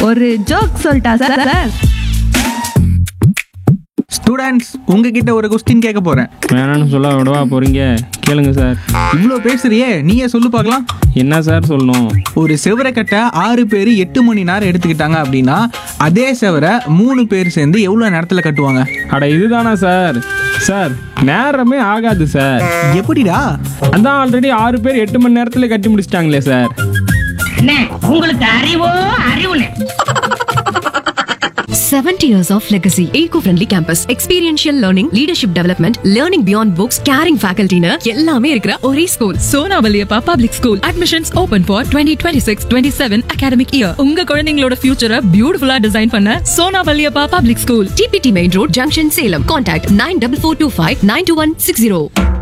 ஒரு ஜோக் சொல்லிட்டா sir sir. Students, உங்ககிட்ட ஒரு கொஸ்டின் கேட்க போறேன். வேணான்னு சொல்ல விடவா போறீங்க? கேளுங்க சார். இவ்வளோ பேசுறியே, நீயே சொல்லு பார்க்கலாம். என்ன சார் சொல்லணும்? ஒரு செவரை கட்ட 6 பேர் 8 மணி நேரம் எடுத்துக்கிட்டாங்க அப்படின்னா அதே செவரை 3 பேர் சேர்ந்து எவ்வளோ நேரத்தில் கட்டுவாங்க? அட இதுதானா சார்? சார் நேரமே ஆகாது சார். எப்படிடா? அதான் ஆல்ரெடி 6 பேர் 8 மணி நேரத்தில் கட்டி முடிச்சிட்டாங்களே சார். உங்களுக்கு அறிவோ அறிவுனே. 70 years of legacy. Eco-friendly campus. Experiential learning, leadership development, learning beyond books, caring faculty னு எல்லாமே இருக்கிற ஒரே school. Sona Valliappa public school. Admissions open for 2026-27 academic year. உங்க குழந்தைங்களோட ஃபியூச்சரை பியூட்டிஃபுல்லா டிசைன் பண்ண Sona Valliappa public school. TPT Main Road, Junction, Salem. Contact 9442592160.